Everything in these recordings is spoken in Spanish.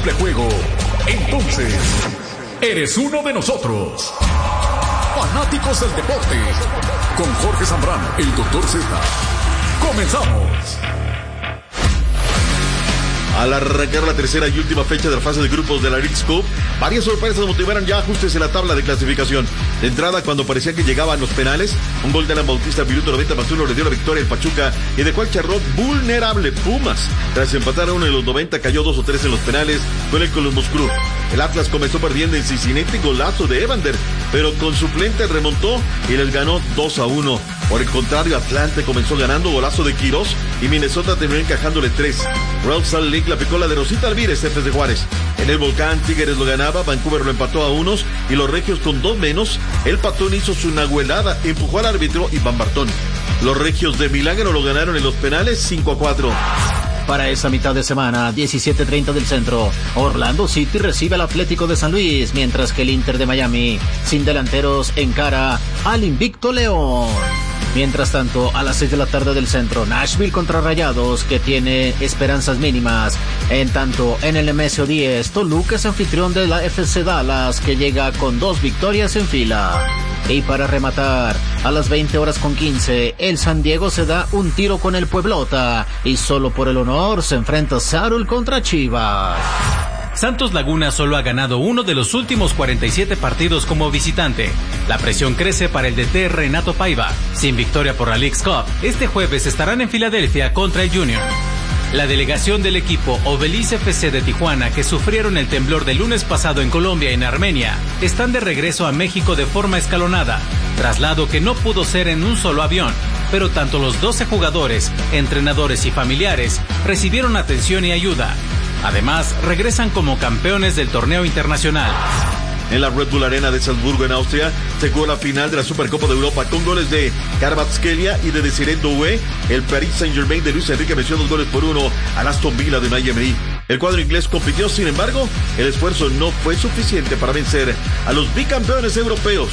simple juego, entonces eres uno de nosotros. Fanáticos del deporte, con Jorge Zambrano, el Dr. Z. Comenzamos. Al arrancar la tercera y última fecha de la fase de grupos de la Leagues Cup, varias sorpresas motivaron ya ajustes en la tabla de clasificación. De entrada, cuando parecía que llegaban los penales, un gol de Alan Bautista, minuto 90+1, le dio la victoria al Pachuca y dejó al Charlotte vulnerable. Pumas, tras empatar a uno en los 90, cayó 2-3 en los penales con el Columbus Crew. El Atlas comenzó perdiendo en Cincinnati, golazo de Evander, pero con suplente remontó y les ganó 2-1. Por el contrario, Atlante comenzó ganando, golazo de Quirós, y Minnesota terminó encajándole 3. Real Salt Lake la picó la de Rosita Alvírez, FC de Juárez. En el Volcán, Tigres lo ganaba, Vancouver lo empató a unos, y los regios con 2 menos. El Patón hizo su nahuelada, empujó al árbitro Iván Bartón. Los regios de Milagro lo ganaron en los penales 5-4. Para esa mitad de semana, 17:30 del centro, Orlando City recibe al Atlético de San Luis, mientras que el Inter de Miami, sin delanteros, encara al invicto León. Mientras tanto, a las 6 de la tarde del centro, Nashville contra Rayados, que tiene esperanzas mínimas. En tanto, en el Nemesio 10, Toluca es anfitrión de la FC Dallas, que llega con 2 victorias en fila. Y para rematar, a las 20:15, el San Diego se da un tiro con el Pueblota, y solo por el honor se enfrenta Seattle contra Chivas. Santos Laguna solo ha ganado uno de los últimos 47 partidos como visitante. La presión crece para el DT Renato Paiva. Sin victoria por la Leagues Cup, este jueves estarán en Filadelfia contra el Junior. La delegación del equipo Obelis FC de Tijuana, que sufrieron el temblor del lunes pasado en Colombia y en Armenia, están de regreso a México de forma escalonada, traslado que no pudo ser en un solo avión, pero tanto los 12 jugadores, entrenadores y familiares recibieron atención y ayuda. Además, regresan como campeones del torneo internacional. En la Red Bull Arena de Salzburgo, en Austria, se jugó la final de la Supercopa de Europa con goles de Kvaratskhelia y de Desiree Doué. El Paris Saint-Germain de Luis Enrique venció 2-1 al Aston Villa de Unai Emery. El cuadro inglés compitió, sin embargo, el esfuerzo no fue suficiente para vencer a los bicampeones europeos.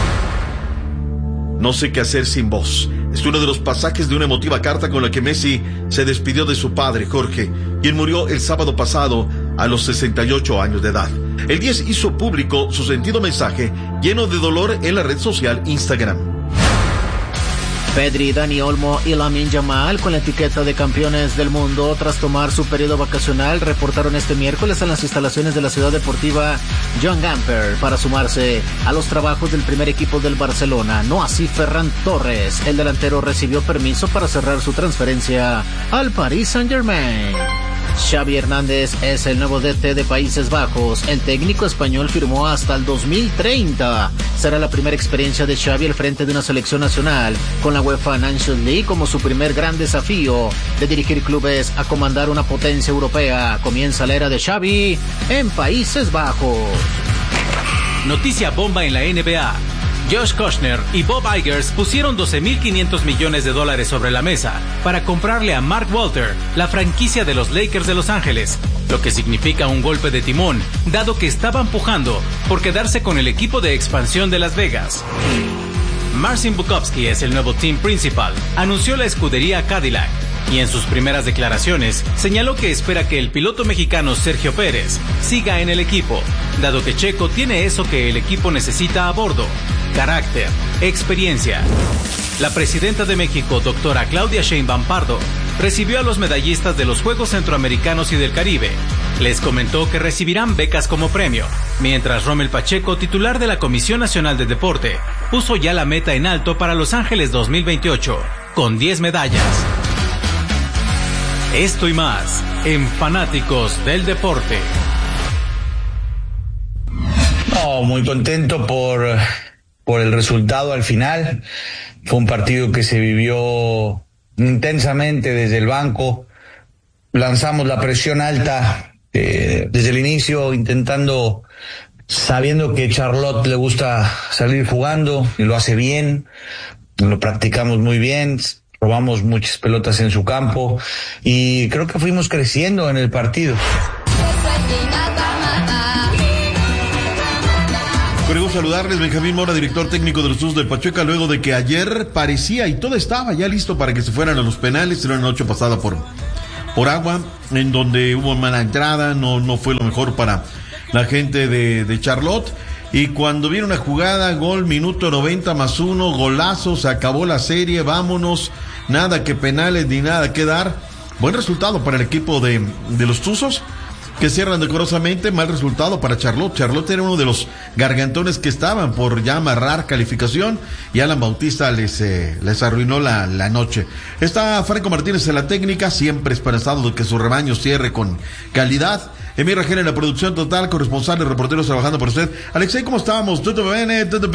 No sé qué hacer sin vos. Es uno de los pasajes de una emotiva carta con la que Messi se despidió de su padre, Jorge, quien murió el sábado pasado a los 68 años de edad. El 10 hizo público su sentido mensaje lleno de dolor en la red social Instagram. Pedri, Dani Olmo y Lamine Yamal, con la etiqueta de campeones del mundo tras tomar su periodo vacacional, reportaron este miércoles en las instalaciones de la ciudad deportiva Joan Gamper para sumarse a los trabajos del primer equipo del Barcelona. No así Ferran Torres. El delantero recibió permiso para cerrar su transferencia al Paris Saint-Germain. Xavi Hernández es el nuevo DT de Países Bajos. El técnico español firmó hasta el 2030. Será la primera experiencia de Xavi al frente de una selección nacional, con la UEFA Nations League como su primer gran desafío de dirigir clubes a comandar una potencia europea. Comienza la era de Xavi en Países Bajos. Noticia bomba en la NBA. Josh Kushner y Bob Iger pusieron $12.500 millones sobre la mesa para comprarle a Mark Walter la franquicia de los Lakers de Los Ángeles, lo que significa un golpe de timón, dado que estaban pujando por quedarse con el equipo de expansión de Las Vegas. Marcin Bukowski es el nuevo team principal, anunció la escudería Cadillac, y en sus primeras declaraciones señaló que espera que el piloto mexicano Sergio Pérez siga en el equipo, dado que Checo tiene eso que el equipo necesita a bordo: carácter, experiencia. La presidenta de México, doctora Claudia Sheinbaum Pardo, recibió a los medallistas de los Juegos Centroamericanos y del Caribe. Les comentó que recibirán becas como premio, mientras Rommel Pacheco, titular de la Comisión Nacional de Deporte, puso ya la meta en alto para Los Ángeles 2028, con 10 medallas. Esto y más en Fanáticos del Deporte. No, muy contento por el resultado al final. Fue un partido que se vivió intensamente desde el banco. Lanzamos la presión alta desde el inicio, sabiendo que Charlotte le gusta salir jugando y lo hace bien. Lo practicamos muy bien. Robamos muchas pelotas en su campo y creo que fuimos creciendo en el partido. Queremos saludarles, Benjamín Mora, director técnico de los Tuzos del Pachuca, luego de que ayer parecía y todo estaba ya listo para que se fueran a los penales en una noche pasada por por agua, en donde hubo mala entrada, no fue lo mejor para la gente de Charlotte. Y cuando viene una jugada, gol, minuto 90+1, golazo, se acabó la serie, vámonos, nada que penales ni nada que dar. Buen resultado para el equipo de los Tuzos, que cierran decorosamente. Mal resultado para Charlotte. Charlotte era uno de los gargantones que estaban por ya amarrar calificación, y Alan Bautista les arruinó la noche. Está Franco Martínez en la técnica, siempre esperanzado de que su rebaño cierre con calidad. Emir Rajel en la producción total, corresponsales, reporteros trabajando por usted. Alexei, ¿cómo estamos? ¿Todo bien? ¿Todo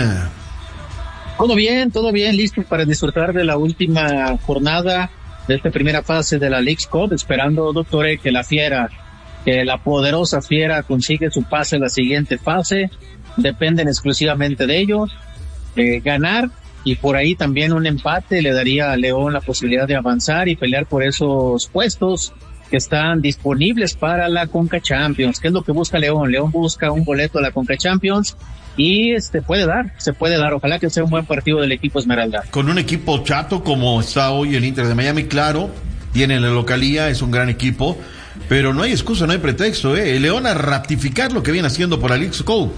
bien? Todo bien, listo para disfrutar de la última jornada de esta primera fase de la Leagues Cup, esperando, doctor, que la poderosa Fiera consigue su pase a la siguiente fase. Dependen exclusivamente de ellos. Ganar, y por ahí también un empate le daría a León la posibilidad de avanzar y pelear por esos puestos que están disponibles para la Conca Champions. ¿Qué es lo que busca León? León busca un boleto a la Conca Champions, y se puede dar. Ojalá que sea un buen partido del equipo Esmeralda. Con un equipo chato como está hoy el Inter de Miami, claro, tiene la localía, es un gran equipo, pero no hay excusa, no hay pretexto, León a ratificar lo que viene haciendo por la Leagues Cup.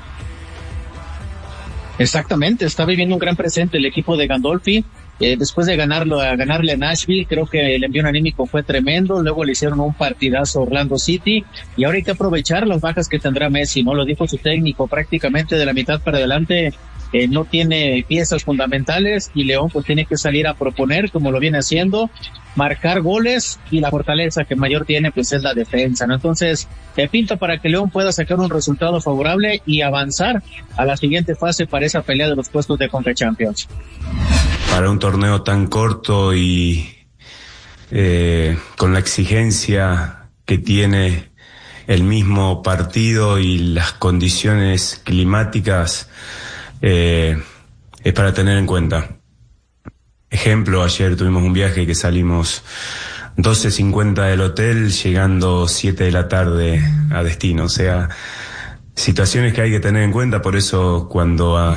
Exactamente, está viviendo un gran presente el equipo de Gandolfi. Después de ganarle a Nashville, creo que el envío anímico fue tremendo. Luego le hicieron un partidazo a Orlando City, y ahora hay que aprovechar las bajas que tendrá Messi, ¿no? Lo dijo su técnico, prácticamente de la mitad para adelante no tiene piezas fundamentales, y León pues tiene que salir a proponer como lo viene haciendo, marcar goles, y la fortaleza que mayor tiene pues es la defensa, ¿no? Entonces pinta para que León pueda sacar un resultado favorable y avanzar a la siguiente fase para esa pelea de los puestos de Conca Champions. Para un torneo tan corto y con la exigencia que tiene el mismo partido y las condiciones climáticas, es para tener en cuenta. Ejemplo, ayer tuvimos un viaje que salimos 12:50 del hotel, llegando 7 de la tarde a destino. O sea, situaciones que hay que tener en cuenta. Por eso cuando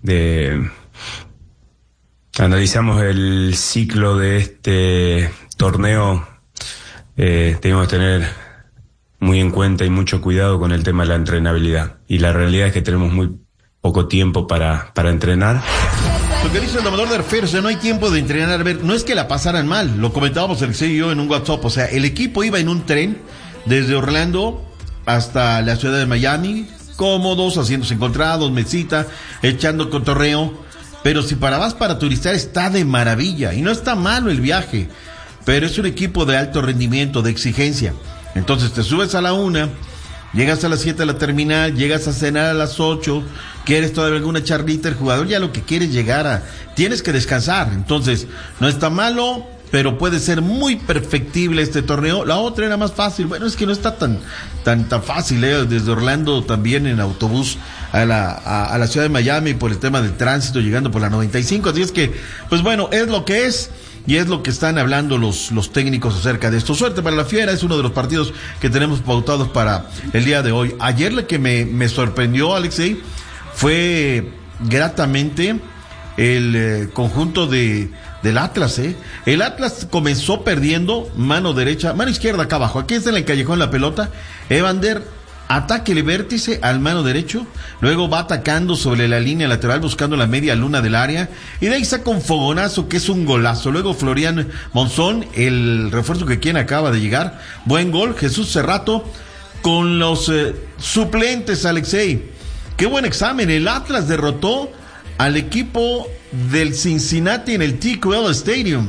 analizamos el ciclo de este torneo, tenemos que tener muy en cuenta y mucho cuidado con el tema de la entrenabilidad. Y la realidad es que tenemos muy poco tiempo para entrenar. Lo que dice el domador de Arferse, no hay tiempo de entrenar. A ver, no es que la pasaran mal, lo comentábamos el y yo en un WhatsApp. O sea, el equipo iba en un tren desde Orlando hasta la ciudad de Miami, cómodos, asientos encontrados, mesita, echando cotorreo. Pero si vas para turistar, está de maravilla, y no está malo el viaje, pero es un equipo de alto rendimiento, de exigencia. Entonces te subes a la 1, llegas a las 7 a la terminal, llegas a cenar a las 8, quieres todavía alguna charlita, el jugador ya lo que quiere es llegar tienes que descansar. Entonces no está malo, pero puede ser muy perfectible este torneo. La otra era más fácil. Bueno, es que no está tan fácil, desde Orlando también en autobús a la ciudad de Miami por el tema del tránsito, llegando por la 95. Así es que, pues bueno, es lo que es, y es lo que están hablando los técnicos acerca de esto. Suerte para la Fiera, es uno de los partidos que tenemos pautados para el día de hoy. Ayer lo que me sorprendió, Alexei, fue gratamente el conjunto del Atlas, El Atlas comenzó perdiendo, mano izquierda acá abajo, aquí está en el callejón la pelota, Evander, ataque el vértice al mano derecho, luego va atacando sobre la línea lateral buscando la media luna del área, y de ahí saca un fogonazo que es un golazo. Luego Florian Monzón, el refuerzo que quien acaba de llegar, buen gol. Jesús Cerrato con los suplentes, Alexei, qué buen examen. El Atlas derrotó al equipo del Cincinnati en el TQL Stadium.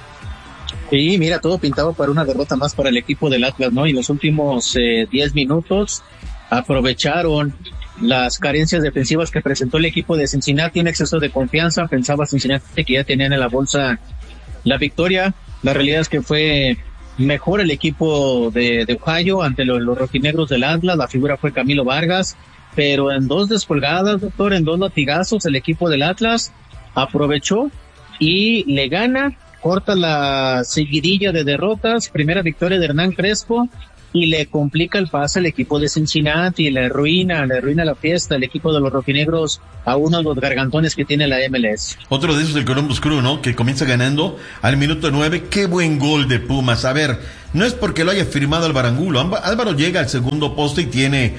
Sí, mira, todo pintaba para una derrota más para el equipo del Atlas, ¿no? Y los últimos 10 minutos aprovecharon las carencias defensivas que presentó el equipo de Cincinnati, un exceso de confianza. Pensaba Cincinnati que ya tenían en la bolsa la victoria. La realidad es que fue mejor el equipo de Ohio ante los rojinegros del Atlas. La figura fue Camilo Vargas, pero en 2 descolgadas, doctor, en 2 latigazos, el equipo del Atlas aprovechó y le gana, corta la seguidilla de derrotas. Primera victoria de Hernán Crespo, y le complica el pase al equipo de Cincinnati, le arruina la fiesta el equipo de los rojinegros a uno de los gargantones que tiene la MLS. Otro de esos del Columbus Crew, ¿no? Que comienza ganando al minuto 9. Qué buen gol de Pumas. A ver, no es porque lo haya firmado Álvaro Angulo. Álvaro llega al segundo poste y tiene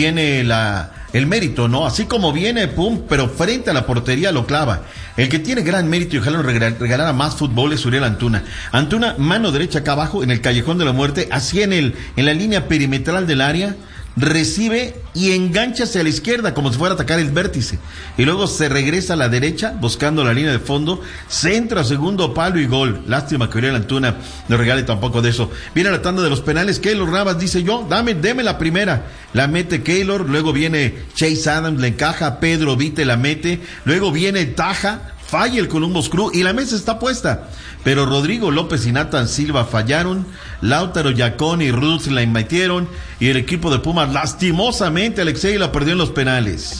el mérito, ¿no? Así como viene, pum, pero frente a la portería lo clava. El que tiene gran mérito y ojalá nos regalara más fútbol es Uriel Antuna. Antuna, mano derecha acá abajo, en el callejón de la muerte, así en la línea perimetral del área, recibe y engancha hacia la izquierda como si fuera a atacar el vértice. Y luego se regresa a la derecha buscando la línea de fondo, centra, segundo palo y gol. Lástima que Uriel Antuna no regale tampoco de eso. Viene la tanda de los penales. Keylor Navas dice deme la primera. La mete Keylor, luego viene Chase Adams, le encaja, Pedro Vite la mete, luego viene Taja, falla el Columbus Crew y la mesa está puesta. Pero Rodrigo López y Nathan Silva fallaron, Lautaro Yacón y Ruth la metieron, y el equipo de Pumas, lastimosamente, Alexei, la perdió en los penales.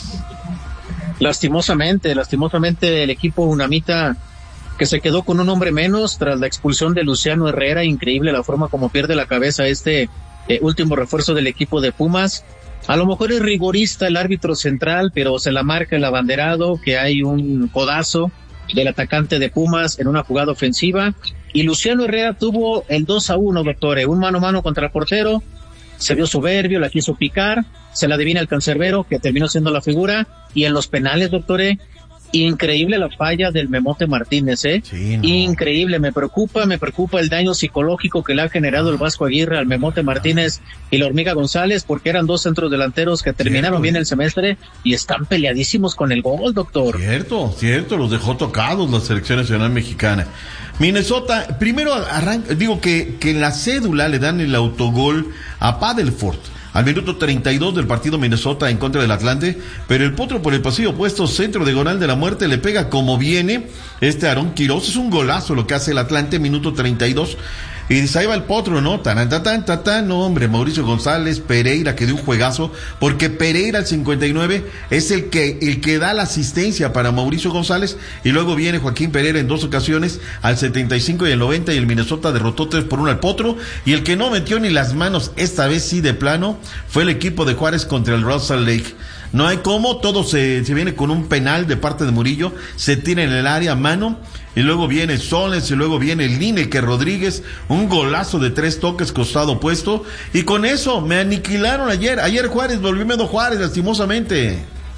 Lastimosamente el equipo unamita, que se quedó con un hombre menos tras la expulsión de Luciano Herrera. Increíble la forma como pierde la cabeza último refuerzo del equipo de Pumas. A lo mejor es rigorista el árbitro central, pero se la marca el abanderado, que hay un codazo del atacante de Pumas en una jugada ofensiva, y Luciano Herrera tuvo el 2-1, doctor, un mano a mano contra el portero, se vio soberbio, la quiso picar, se la adivina el cancerbero, que terminó siendo la figura, y en los penales, doctor, increíble la falla del Memote Martínez, Sí, no. Increíble, me preocupa el daño psicológico que le ha generado el Vasco Aguirre al Memote Martínez y la Hormiga González, porque eran dos centros delanteros que terminaron bien el semestre y están peleadísimos con el gol, doctor. Cierto, los dejó tocados la selección nacional mexicana. Minnesota, primero que en la cédula le dan el autogol a Padelford al minuto 32 del partido Minnesota en contra del Atlante, pero el Potro por el pasillo opuesto, centro diagonal de la muerte, le pega como viene Aarón Quiroz. Es un golazo lo que hace el Atlante, minuto 32, y dice, ahí va el Potro, ¿no? No, hombre, Mauricio González, Pereira, que dio un juegazo, porque Pereira al 59 es el que da la asistencia para Mauricio González, y luego viene Joaquín Pereira en dos ocasiones, al 75 y el 90, y el Minnesota derrotó 3-1 al Potro, y el que no metió ni las manos, esta vez sí de plano, fue el equipo de Juárez contra el Russell Lake. No hay cómo, todo se viene con un penal de parte de Murillo, se tira en el área a mano, y luego viene Soles, y luego viene Lineker Rodríguez, un golazo de 3 toques costado opuesto, y con eso me aniquilaron ayer Juárez, volviendo Juárez, lastimosamente.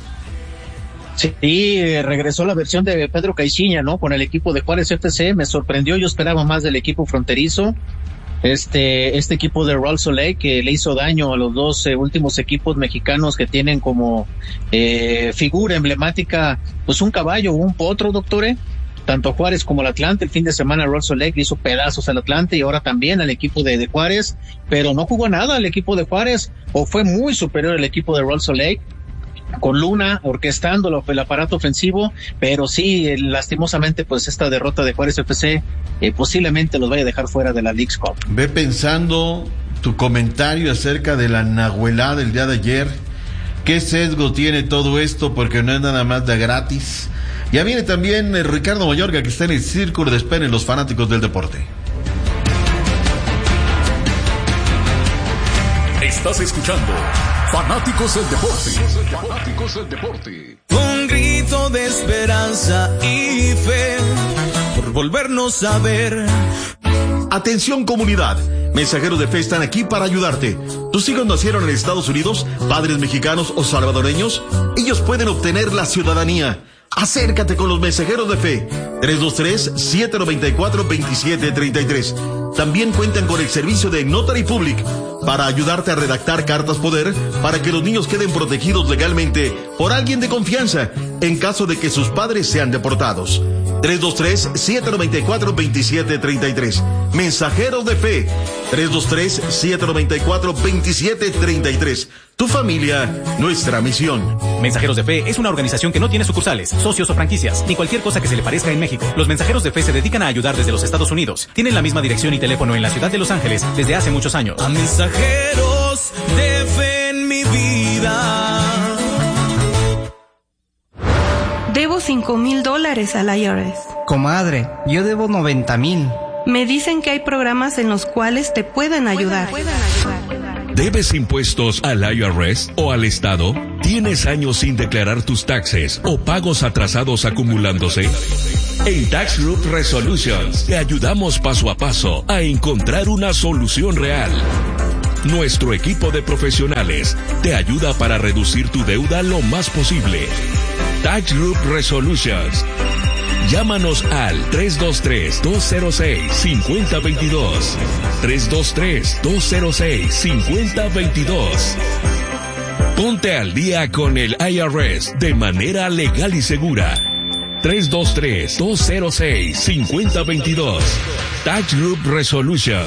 Sí, regresó la versión de Pedro Caixinha, ¿no? Con el equipo de Juárez FC, me sorprendió, yo esperaba más del equipo fronterizo. Este equipo de Russell Lake, que le hizo daño a los dos últimos equipos mexicanos que tienen como figura emblemática pues un caballo, un potro, doctor, tanto Juárez como el Atlante. El fin de semana Russell Lake hizo pedazos al Atlante y ahora también al equipo de Juárez, pero no jugó nada el equipo de Juárez, o fue muy superior el equipo de Russell Lake, con Luna orquestando el aparato ofensivo, pero sí, lastimosamente, pues esta derrota de Juárez FC posiblemente los vaya a dejar fuera de la Leagues Cup. Ve pensando tu comentario acerca de la nahuelada del día de ayer. ¿Qué sesgo tiene todo esto? Porque no es nada más de gratis. Ya viene también Ricardo Mayorga, que está en el círculo de espera en los fanáticos del deporte. Estás escuchando Fanáticos del Deporte. Fanáticos del Deporte. Un grito de esperanza y fe por volvernos a ver. Atención, comunidad. Mensajeros de Fe están aquí para ayudarte. ¿Tus hijos nacieron en Estados Unidos, padres mexicanos o salvadoreños? Ellos pueden obtener la ciudadanía. Acércate con los Mensajeros de Fe. 323-794-2733. También cuentan con el servicio de Notary Public para ayudarte a redactar cartas poder para que los niños queden protegidos legalmente por alguien de confianza en caso de que sus padres sean deportados. 323-794-2733. Mensajeros de Fe. 323-794-2733. Tu familia, nuestra misión. Mensajeros de Fe es una organización que no tiene sucursales, socios o franquicias, ni cualquier cosa que se le parezca en México. Los Mensajeros de Fe se dedican a ayudar desde los Estados Unidos. Tienen la misma dirección y teléfono en la ciudad de Los Ángeles desde hace muchos años. A mensajeros de fe en mi vida. Debo $5,000 al IRS. Comadre, yo debo 90,000. Me dicen que hay programas en los cuales te pueden ayudar. ¿Debes impuestos al IRS o al Estado? ¿Tienes años sin declarar tus taxes o pagos atrasados acumulándose? En Tax Group Resolutions te ayudamos paso a paso a encontrar una solución real. Nuestro equipo de profesionales te ayuda para reducir tu deuda lo más posible. Tax Group Resolutions. Llámanos al 323-206-5022. 323-206-5022. Ponte al día con el IRS de manera legal y segura. 323-206-5022. Tax Group Resolutions.